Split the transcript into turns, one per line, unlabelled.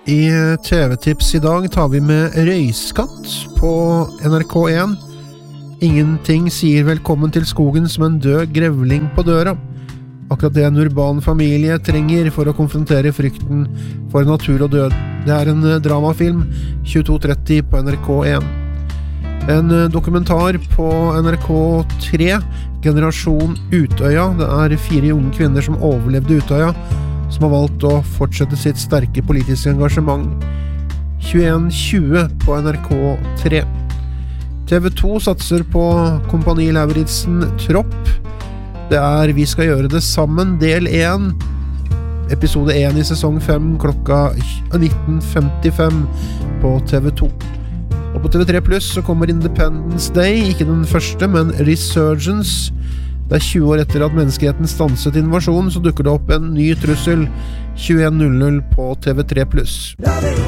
I TV-tips I dag tar vi med Røyskatt på NRK1. Ingenting sier velkommen til skogen som en død grevling på døra. Akkurat det en urban familie trenger for å konfrontere frykten for natur og død. Det en dramafilm, 22:30 på NRK1. En dokumentar på NRK3, Generasjon Utøya. Det 4 unge kvinner som overlevde Utøya, som har valgt å fortsette sitt sterke politiske engasjement. 21:20 på NRK3. TV2 satser på Kompani Lauritzen Tropp. Det Vi skal gjøre det sammen, del 1. Episode 1 I sesong 5 klokka 19:55 på TV2. Og på TV3+ så kommer Independence Day, ikke den første, men Resurgence. Det 20 år etter at menneskeheten stanset invasjonen, så dukker det opp en ny trussel 21:00 på TV3+.